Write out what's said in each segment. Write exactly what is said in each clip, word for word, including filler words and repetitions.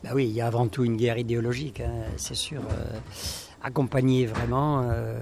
Ben oui, il y a avant tout une guerre idéologique, hein, c'est sûr. Euh, accompagner vraiment, euh,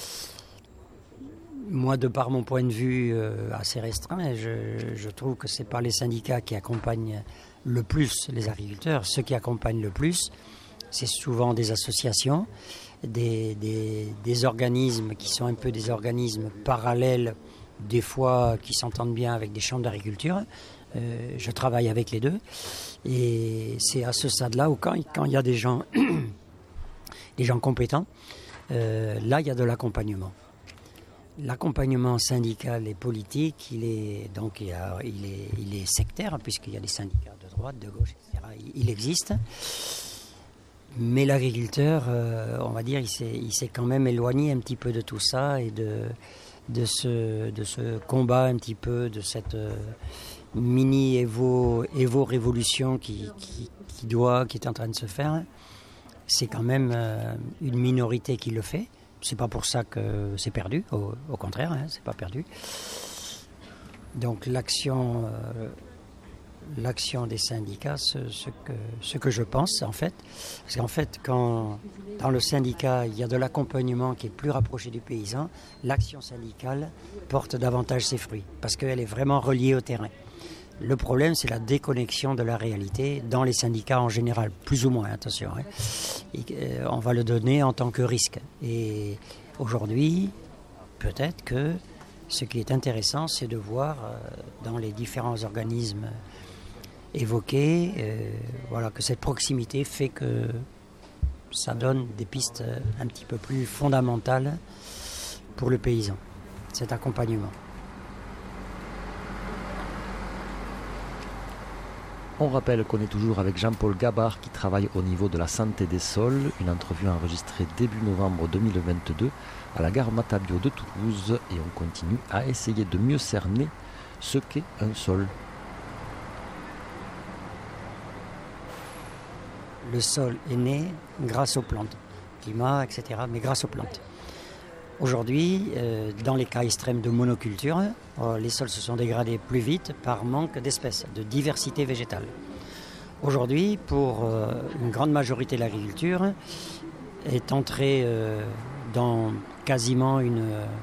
moi de par mon point de vue euh, assez restreint, je, je trouve que ce n'est pas les syndicats qui accompagnent le plus les agriculteurs. Ceux qui accompagnent le plus, c'est souvent des associations, des, des, des organismes qui sont un peu des organismes parallèles, des fois qui s'entendent bien avec des chambres d'agriculture. Euh, je travaille avec les deux et c'est à ce stade-là où quand, quand il y a des gens, des gens compétents, euh, là il y a de l'accompagnement. L'accompagnement syndical et politique, il est donc il, y a, il, est, il est sectaire puisqu'il y a des syndicats de droite, de gauche, et cetera. Il, il existe, mais l'agriculteur, euh, on va dire, il s'est, il s'est quand même éloigné un petit peu de tout ça et de, de ce, de ce combat un petit peu de cette euh, mini évo, évo révolution qui, qui, qui doit, qui est en train de se faire. C'est quand même euh, une minorité qui le fait. C'est pas pour ça que c'est perdu, au, au contraire, hein, c'est pas perdu. Donc l'action, euh, l'action des syndicats, ce, ce, que, ce que je pense en fait, parce qu'en fait quand dans le syndicat il y a de l'accompagnement qui est plus rapproché du paysan, l'action syndicale porte davantage ses fruits, parce qu'elle est vraiment reliée au terrain. Le problème, c'est la déconnexion de la réalité dans les syndicats en général, plus ou moins, attention. Hein. Et, euh, on va le donner en tant que risque. Et aujourd'hui, peut-être que ce qui est intéressant, c'est de voir euh, dans les différents organismes évoqués, euh, voilà, que cette proximité fait que ça donne des pistes un petit peu plus fondamentales pour le paysan, cet accompagnement. On rappelle qu'on est toujours avec Jean-Paul Gabard qui travaille au niveau de la santé des sols. Une entrevue enregistrée début novembre deux mille vingt-deux à la gare Matabio de Toulouse. Et on continue à essayer de mieux cerner ce qu'est un sol. Le sol est né grâce aux plantes, climat, et cetera, mais grâce aux plantes. Aujourd'hui, euh, dans les cas extrêmes de monoculture, euh, les sols se sont dégradés plus vite par manque d'espèces, de diversité végétale. Aujourd'hui, pour euh, une grande majorité de l'agriculture, est entrée euh, dans quasiment une,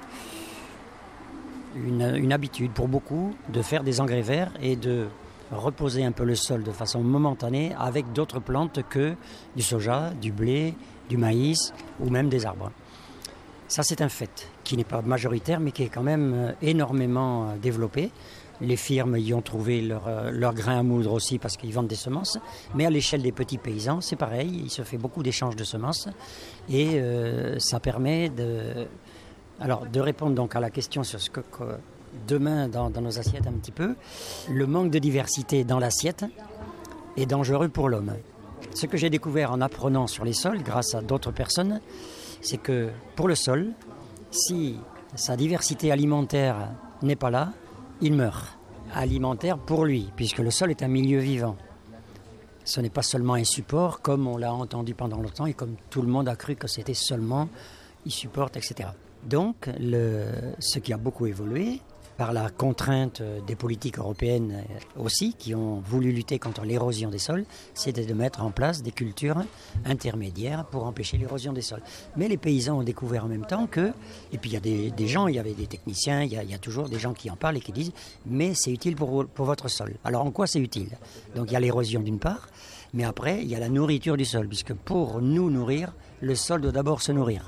une, une habitude pour beaucoup de faire des engrais verts et de reposer un peu le sol de façon momentanée avec d'autres plantes que du soja, du blé, du maïs ou même des arbres. Ça, c'est un fait qui n'est pas majoritaire, mais qui est quand même énormément développé. Les firmes y ont trouvé leur, leur grain à moudre aussi parce qu'ils vendent des semences. Mais à l'échelle des petits paysans, c'est pareil. Il se fait beaucoup d'échanges de semences. Et euh, ça permet de, alors, de répondre donc à la question sur ce que, que demain, dans, dans nos assiettes un petit peu, le manque de diversité dans l'assiette est dangereux pour l'homme. Ce que j'ai découvert en apprenant sur les sols, grâce à d'autres personnes, c'est que pour le sol, si sa diversité alimentaire n'est pas là, il meurt. Alimentaire pour lui, puisque le sol est un milieu vivant. Ce n'est pas seulement un support, comme on l'a entendu pendant longtemps, et comme tout le monde a cru que c'était seulement, il supporte, et cetera. Donc, le, ce qui a beaucoup évolué, par la contrainte des politiques européennes aussi, qui ont voulu lutter contre l'érosion des sols, c'était de mettre en place des cultures intermédiaires pour empêcher l'érosion des sols. Mais les paysans ont découvert en même temps que, et puis il y a des, des gens, il y avait des techniciens, il y, a, il y a toujours des gens qui en parlent et qui disent « mais c'est utile pour, pour votre sol ». Alors en quoi c'est utile ? Donc il y a l'érosion d'une part, mais après il y a la nourriture du sol, puisque pour nous nourrir, le sol doit d'abord se nourrir.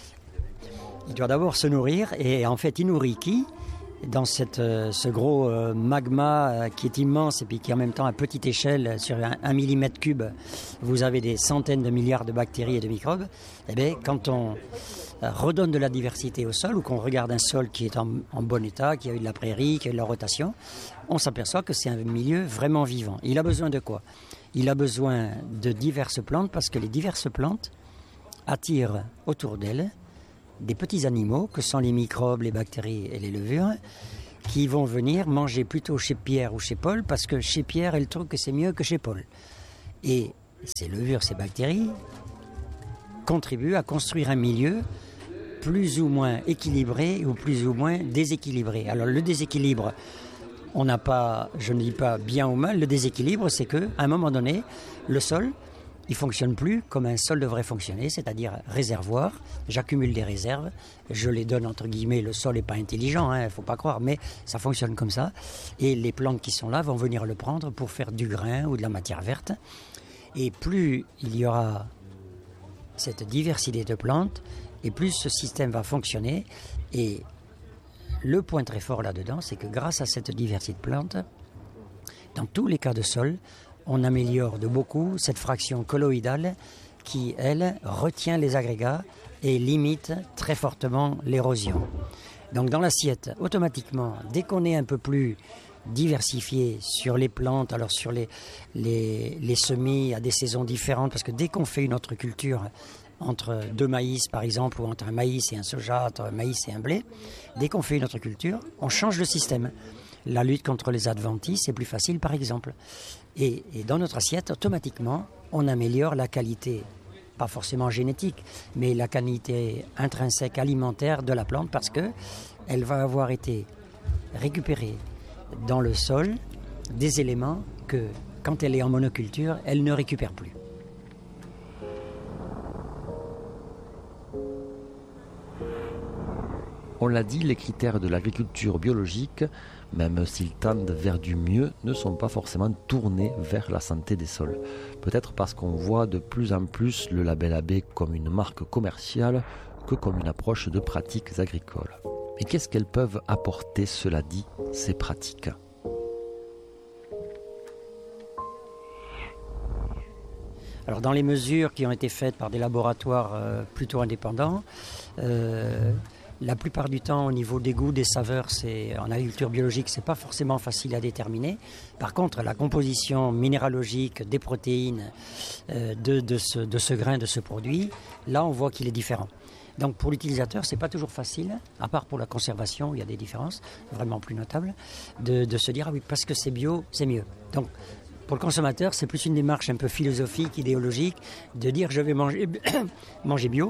Il doit d'abord se nourrir, et en fait il nourrit qui ? Dans cette, euh, ce gros euh, magma euh, qui est immense et puis qui en même temps à petite échelle, sur un, un millimètre cube, vous avez des centaines de milliards de bactéries et de microbes. Eh bien, quand on euh, redonne de la diversité au sol ou qu'on regarde un sol qui est en, en bon état, qui a eu de la prairie, qui a eu de la rotation, on s'aperçoit que c'est un milieu vraiment vivant. Il a besoin de quoi ? Il a besoin de diverses plantes parce que les diverses plantes attirent autour d'elles des petits animaux que sont les microbes, les bactéries et les levures qui vont venir manger plutôt chez Pierre ou chez Paul parce que chez Pierre, elle trouve que c'est mieux que chez Paul. Et ces levures, ces bactéries contribuent à construire un milieu plus ou moins équilibré ou plus ou moins déséquilibré. Alors le déséquilibre on n'a pas, je ne dis pas bien ou mal, le déséquilibre, c'est qu'à un moment donné, le sol, il ne fonctionne plus comme un sol devrait fonctionner, c'est-à-dire réservoir. J'accumule des réserves, je les donne entre guillemets, le sol n'est pas intelligent, il hein, ne faut pas croire, mais ça fonctionne comme ça. Et les plantes qui sont là vont venir le prendre pour faire du grain ou de la matière verte. Et plus il y aura cette diversité de plantes, et plus ce système va fonctionner. Et le point très fort là-dedans, c'est que grâce à cette diversité de plantes, dans tous les cas de sol, on améliore de beaucoup cette fraction colloïdale qui, elle, retient les agrégats et limite très fortement l'érosion. Donc dans l'assiette, automatiquement, dès qu'on est un peu plus diversifié sur les plantes, alors sur les, les, les semis à des saisons différentes, parce que dès qu'on fait une autre culture, entre deux maïs par exemple, ou entre un maïs et un soja, entre un maïs et un blé, dès qu'on fait une autre culture, on change le système. La lutte contre les adventices est plus facile par exemple. Et, et dans notre assiette, automatiquement, on améliore la qualité, pas forcément génétique, mais la qualité intrinsèque alimentaire de la plante parce qu'elle va avoir été récupérée dans le sol des éléments que, quand elle est en monoculture, elle ne récupère plus. On l'a dit, les critères de l'agriculture biologique, même s'ils tendent vers du mieux, ne sont pas forcément tournés vers la santé des sols. Peut-être parce qu'on voit de plus en plus le label A B comme une marque commerciale que comme une approche de pratiques agricoles. Et qu'est-ce qu'elles peuvent apporter, cela dit, ces pratiques ? Alors dans les mesures qui ont été faites par des laboratoires euh, plutôt indépendants, euh, la plupart du temps, au niveau des goûts, des saveurs, c'est, en agriculture biologique, c'est pas forcément facile à déterminer. Par contre, la composition minéralogique des protéines euh, de, de, ce, de ce grain, de ce produit, là, on voit qu'il est différent. Donc, pour l'utilisateur, c'est pas toujours facile, à part pour la conservation, il y a des différences vraiment plus notables, de, de se dire, ah oui, parce que c'est bio, c'est mieux. Donc, pour le consommateur, c'est plus une démarche un peu philosophique, idéologique, de dire, je vais manger, manger bio.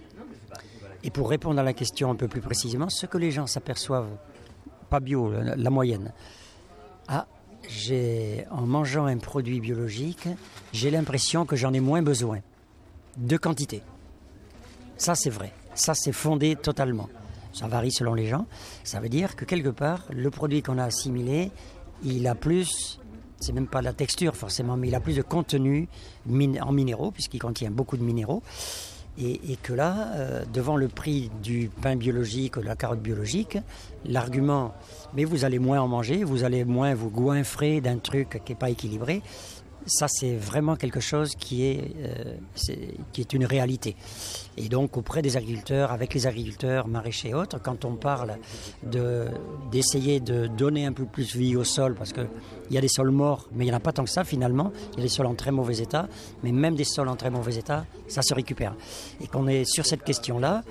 Et pour répondre à la question un peu plus précisément, ce que les gens s'aperçoivent, pas bio, la, la moyenne, ah, j'ai, en mangeant un produit biologique, j'ai l'impression que j'en ai moins besoin de quantité. Ça, c'est vrai. Ça, c'est fondé totalement. Ça varie selon les gens. Ça veut dire que quelque part, le produit qu'on a assimilé, il a plus, c'est même pas la texture forcément, mais il a plus de contenu min- en minéraux, puisqu'il contient beaucoup de minéraux. Et, et que là, euh, devant le prix du pain biologique ou de la carotte biologique, l'argument « mais vous allez moins en manger, vous allez moins vous goinfrer d'un truc qui n'est pas équilibré », ça c'est vraiment quelque chose qui est, euh, c'est, qui est une réalité. Et donc auprès des agriculteurs, avec les agriculteurs, maraîchers et autres, quand on parle de, d'essayer de donner un peu plus vie au sol, parce qu'il y a des sols morts, mais il n'y en a pas tant que ça finalement, il y a des sols en très mauvais état, mais même des sols en très mauvais état, ça se récupère. Et qu'on est sur cette question-là,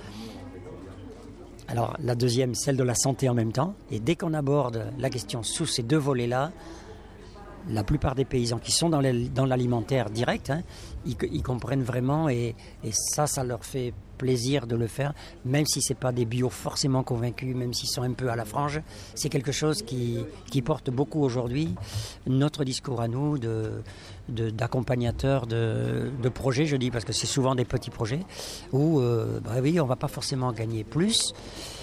alors la deuxième, celle de la santé en même temps, et dès qu'on aborde la question sous ces deux volets-là, la plupart des paysans qui sont dans, les, dans l'alimentaire direct, hein, ils, ils comprennent vraiment et, et ça, ça leur fait plaisir de le faire, même si ce n'est pas des bio forcément convaincus, même s'ils sont un peu à la frange. C'est quelque chose qui, qui porte beaucoup aujourd'hui notre discours à nous de, de, d'accompagnateurs de, de projets, je dis, parce que c'est souvent des petits projets où, euh, bah oui, on ne va pas forcément gagner plus.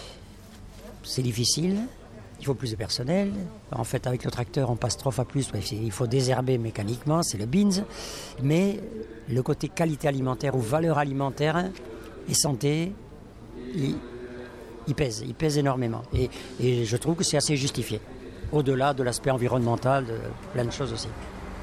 C'est difficile. Il faut plus de personnel. En fait, avec le tracteur, on passe trois fois plus. Il faut désherber mécaniquement, c'est le beans. Mais le côté qualité alimentaire ou valeur alimentaire et santé, il, il pèse. Il pèse énormément. Et, et je trouve que c'est assez justifié. Au-delà de l'aspect environnemental, de plein de choses aussi.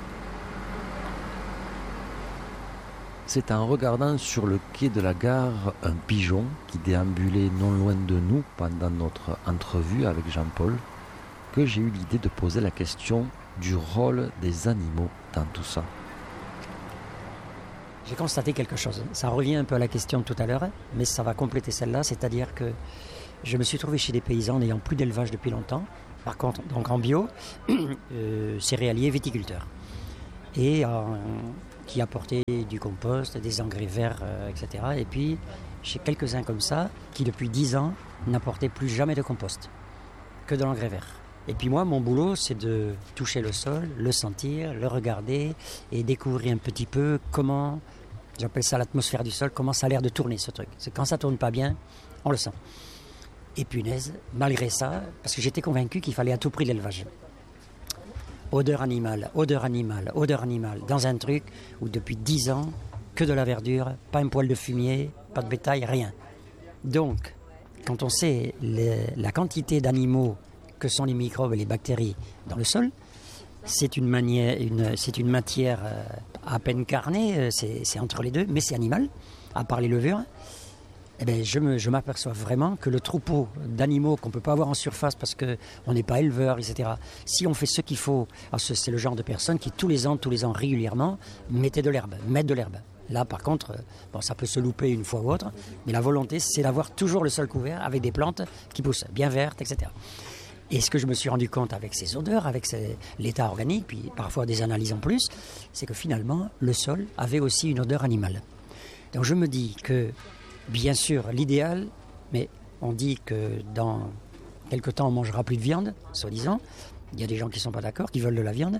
C'est en regardant sur le quai de la gare un pigeon qui déambulait non loin de nous pendant notre entrevue avec Jean-Paul que j'ai eu l'idée de poser la question du rôle des animaux dans tout ça. J'ai constaté quelque chose. Ça revient un peu à la question de tout à l'heure, mais ça va compléter celle-là, c'est-à-dire que je me suis trouvé chez des paysans n'ayant plus d'élevage depuis longtemps, par contre, donc en bio, euh, céréaliers, viticulteurs. Et en... qui apportaient du compost, des engrais verts, euh, et cetera. Et puis, chez quelques-uns comme ça, qui depuis dix ans n'apportaient plus jamais de compost, que de l'engrais vert. Et puis moi, mon boulot, c'est de toucher le sol, le sentir, le regarder et découvrir un petit peu comment, j'appelle ça l'atmosphère du sol, comment ça a l'air de tourner ce truc. C'est quand ça tourne pas bien, on le sent. Et punaise, malgré ça, parce que j'étais convaincu qu'il fallait à tout prix l'élevage. Odeur animale, odeur animale, odeur animale, dans un truc où depuis dix ans, que de la verdure, pas un poil de fumier, pas de bétail, rien. Donc, quand on sait les, la quantité d'animaux que sont les microbes et les bactéries dans le sol, c'est une, manière, une, c'est une matière euh, à peine carnée, c'est, c'est entre les deux, mais c'est animal, à part les levures. Eh bien, je, me, je m'aperçois vraiment que le troupeau d'animaux qu'on ne peut pas avoir en surface parce qu'on n'est pas éleveur, et cetera, si on fait ce qu'il faut, c'est le genre de personnes qui tous les ans, tous les ans régulièrement, mettaient de l'herbe, mettent de l'herbe. Là, par contre, bon, ça peut se louper une fois ou autre, mais la volonté, c'est d'avoir toujours le sol couvert avec des plantes qui poussent bien vertes, et cetera. Et ce que je me suis rendu compte avec ces odeurs, avec ces, l'état organique, puis parfois des analyses en plus, c'est que finalement, le sol avait aussi une odeur animale. Donc je me dis que, bien sûr, l'idéal, mais on dit que dans quelque temps, on ne mangera plus de viande, soi-disant. Il y a des gens qui ne sont pas d'accord, qui veulent de la viande.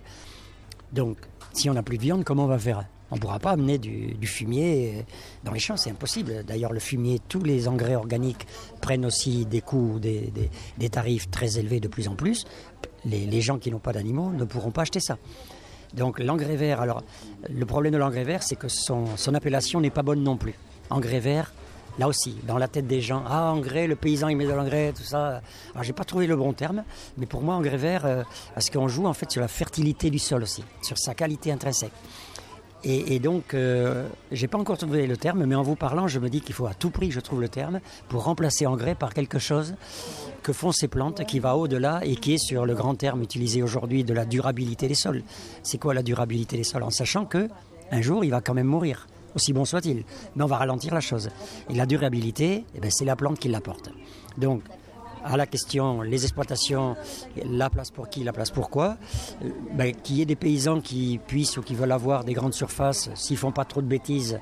Donc, si on n'a plus de viande, comment on va faire ? On ne pourra pas amener du, du fumier dans les champs, c'est impossible. D'ailleurs, le fumier, tous les engrais organiques prennent aussi des coûts, des, des, des tarifs très élevés de plus en plus. Les, les gens qui n'ont pas d'animaux ne pourront pas acheter ça. Donc l'engrais vert, alors le problème de l'engrais vert, c'est que son, son appellation n'est pas bonne non plus. Engrais vert, là aussi, dans la tête des gens, ah engrais, le paysan il met de l'engrais, tout ça. Alors j'ai pas trouvé le bon terme, mais pour moi engrais vert, euh, parce qu'on joue en fait sur la fertilité du sol aussi, sur sa qualité intrinsèque. Et, et donc, euh, j'ai pas encore trouvé le terme, mais en vous parlant, je me dis qu'il faut à tout prix que je trouve le terme pour remplacer engrais par quelque chose que font ces plantes, qui va au-delà et qui est sur le grand terme utilisé aujourd'hui de la durabilité des sols. C'est quoi la durabilité des sols ? En sachant que un jour, il va quand même mourir, aussi bon soit-il. Mais on va ralentir la chose. Et la durabilité, eh ben, c'est la plante qui l'apporte. Donc, à la question, les exploitations, la place pour qui, la place pour quoi, euh, ben, qu'il y ait des paysans qui puissent ou qui veulent avoir des grandes surfaces, s'ils ne font pas trop de bêtises,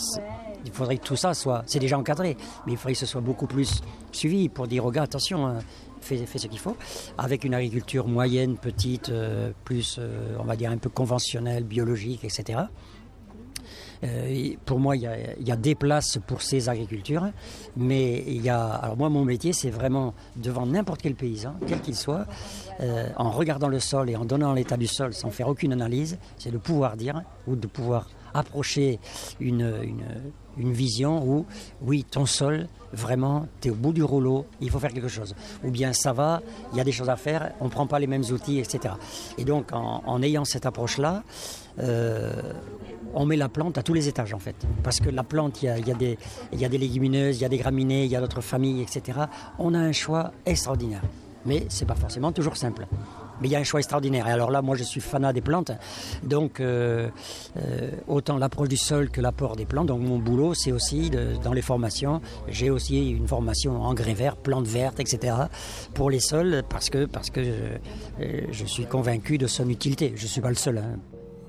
il faudrait que tout ça soit, c'est déjà encadré, mais il faudrait que ce soit beaucoup plus suivi pour dire aux gars, attention, hein, fais, fais ce qu'il faut, avec une agriculture moyenne, petite, euh, plus, euh, on va dire, un peu conventionnelle, biologique, et cetera. Euh, pour moi, il y, a, il y a des places pour ces agricultures, mais il y a. Alors moi, mon métier, c'est vraiment devant n'importe quel paysan, quel qu'il soit, euh, en regardant le sol et en donnant l'état du sol sans faire aucune analyse, c'est de pouvoir dire ou de pouvoir approcher une, une, une vision où, oui, ton sol, vraiment, tu es au bout du rouleau, il faut faire quelque chose. Ou bien ça va, il y a des choses à faire, on ne prend pas les mêmes outils, et cetera. Et donc, en, en ayant cette approche-là, euh, on met la plante à tous les étages, en fait. Parce que la plante, il y a, il y a des, il y a des légumineuses, il y a des graminées, il y a d'autres familles, et cetera. On a un choix extraordinaire. Mais ce n'est pas forcément toujours simple. Mais il y a un choix extraordinaire. Et alors là, moi, je suis fanat des plantes. Donc, euh, euh, autant l'approche du sol que l'apport des plantes. Donc, mon boulot, c'est aussi, de, dans les formations, j'ai aussi une formation engrais verts, plantes vertes, et cetera, pour les sols, parce que, parce que je, je suis convaincu de son utilité. Je ne suis pas le seul. Hein.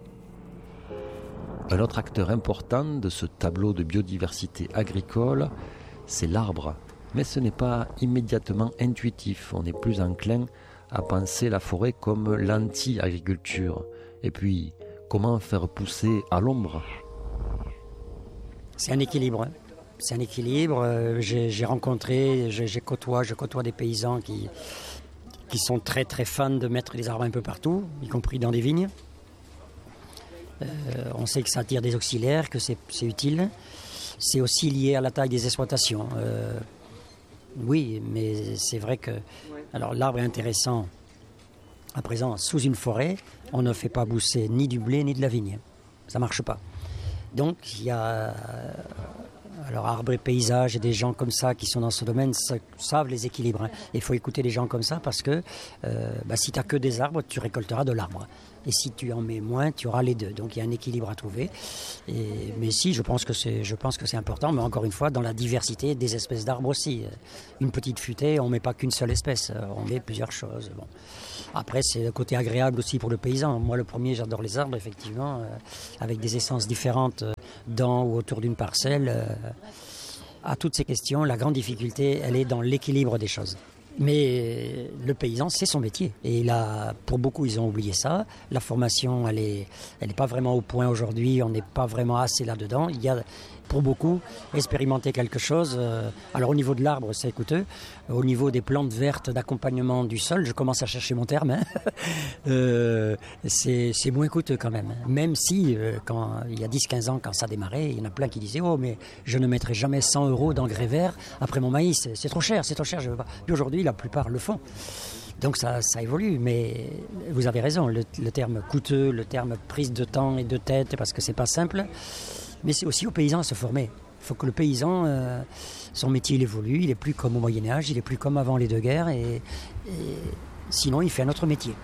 Un autre acteur important de ce tableau de biodiversité agricole, c'est l'arbre. Mais ce n'est pas immédiatement intuitif. On est plus enclin à penser la forêt comme l'anti-agriculture. Et puis, comment faire pousser à l'ombre ? C'est un équilibre. C'est un équilibre. J'ai, j'ai rencontré, j'ai, j'ai côtoie, je côtoie des paysans qui, qui sont très très fans de mettre des arbres un peu partout, y compris dans des vignes. Euh, on sait que ça attire des auxiliaires, que c'est, c'est utile. C'est aussi lié à la taille des exploitations. Euh, oui, mais c'est vrai que... Alors l'arbre est intéressant. À présent, sous une forêt, on ne fait pas pousser ni du blé ni de la vigne. Ça ne marche pas. Donc il y a... Alors arbre et paysage et des gens comme ça qui sont dans ce domaine savent les équilibres. Hein. Il faut écouter des gens comme ça parce que euh, bah, si tu n'as que des arbres, tu récolteras de l'arbre. Et si tu en mets moins, tu auras les deux. Donc il y a un équilibre à trouver. Et, mais si, je pense que c'est, je pense que c'est important. Mais encore une fois, dans la diversité des espèces d'arbres aussi. Une petite futaie, on ne met pas qu'une seule espèce. On met plusieurs choses. Bon. Après, c'est le côté agréable aussi pour le paysan. Moi, le premier, j'adore les arbres, effectivement, euh, avec des essences différentes euh, dans ou autour d'une parcelle. Euh, à toutes ces questions, la grande difficulté, elle est dans l'équilibre des choses. Mais le paysan, c'est son métier. Et là, pour beaucoup, ils ont oublié ça. La formation, elle est, elle n'est pas vraiment au point aujourd'hui. On n'est pas vraiment assez là-dedans. Il y a, pour beaucoup, expérimenter quelque chose. Alors, au niveau de l'arbre, c'est coûteux. Au niveau des plantes vertes d'accompagnement du sol, je commence à chercher mon terme. Hein. euh, c'est, c'est moins coûteux quand même. Même si, euh, quand, il y a dix quinze ans, quand ça démarrait, il y en a plein qui disaient « Oh, mais je ne mettrai jamais cent euros d'engrais verts après mon maïs. C'est, c'est trop cher, c'est trop cher, je veux pas. » Puis aujourd'hui, la plupart le font. Donc ça, ça évolue, mais vous avez raison, le, le terme coûteux, le terme prise de temps et de tête, parce que c'est pas simple, mais c'est aussi aux paysans à se former. Il faut que le paysan, euh, son métier il évolue, il n'est plus comme au Moyen-Âge, il n'est plus comme avant les deux guerres, et, et sinon il fait un autre métier.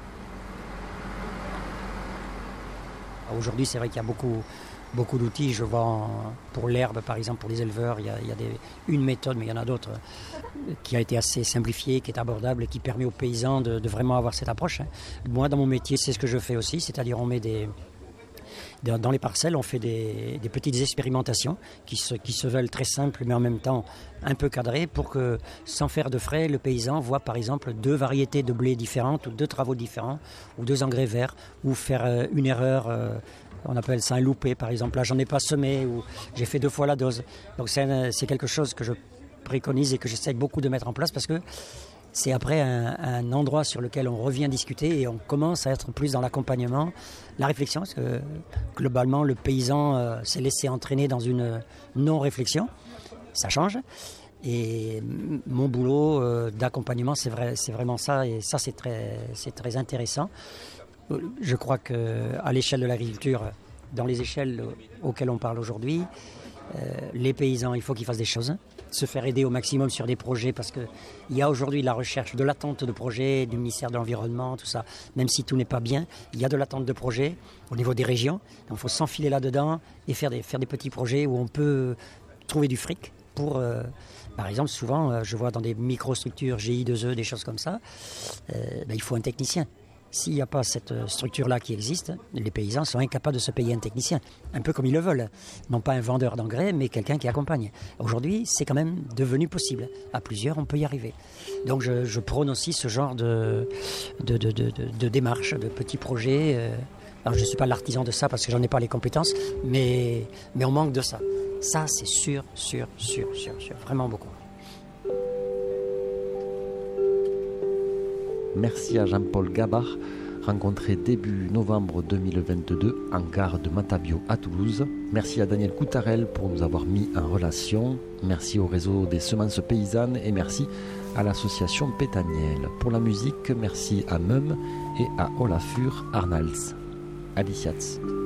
Aujourd'hui, c'est vrai qu'il y a beaucoup, beaucoup d'outils. Je vois en, pour l'herbe, par exemple, pour les éleveurs, il y a, il y a des, une méthode, mais il y en a d'autres, qui a été assez simplifiée, qui est abordable et qui permet aux paysans de, de vraiment avoir cette approche. Hein. Moi, dans mon métier, c'est ce que je fais aussi, c'est-à-dire on met des... Dans les parcelles, on fait des, des petites expérimentations qui se, qui se veulent très simples, mais en même temps un peu cadrées, pour que, sans faire de frais, le paysan voit par exemple deux variétés de blé différentes, ou deux travaux différents, ou deux engrais verts, ou faire une erreur, euh, on appelle ça un loupé par exemple. Là, j'en ai pas semé, ou j'ai fait deux fois la dose. Donc c'est, un, c'est quelque chose que je préconise et que j'essaie beaucoup de mettre en place, parce que c'est après un, un endroit sur lequel on revient discuter et on commence à être plus dans l'accompagnement, la réflexion, parce que globalement le paysan euh, s'est laissé entraîner dans une non-réflexion, ça change. Et mon boulot euh, d'accompagnement, c'est, vrai, c'est vraiment ça, et ça c'est très, c'est très intéressant. Je crois qu'à l'échelle de l'agriculture, dans les échelles auxquelles on parle aujourd'hui, euh, les paysans, il faut qu'ils fassent des choses, se faire aider au maximum sur des projets, parce qu'il y a aujourd'hui de la recherche, de l'attente de projets du ministère de l'Environnement, tout ça. Même si tout n'est pas bien, il y a de l'attente de projets au niveau des régions. Donc il faut s'enfiler là-dedans et faire des, faire des petits projets où on peut trouver du fric pour... Euh, par exemple, souvent, euh, je vois dans des microstructures, G I deux E, des choses comme ça, euh, ben, il faut un technicien. S'il n'y a pas cette structure-là qui existe, les paysans sont incapables de se payer un technicien, un peu comme ils le veulent. Non pas un vendeur d'engrais, mais quelqu'un qui accompagne. Aujourd'hui, c'est quand même devenu possible. À plusieurs, on peut y arriver. Donc je, je prône aussi ce genre de, de, de, de, de, de démarche, de petits projets. Alors je ne suis pas l'artisan de ça parce que j'en ai pas les compétences, mais, mais on manque de ça. Ça, c'est sûr, sûr, sûr, sûr, sûr, vraiment beaucoup. Merci à Jean-Paul Gabart, rencontré début novembre deux mille vingt-deux en gare de Matabiau à Toulouse. Merci à Daniel Coutarel pour nous avoir mis en relation. Merci au réseau des semences paysannes et merci à l'association Pétaniel. Pour la musique, merci à Meum et à Olafur Arnalds. Adiciats.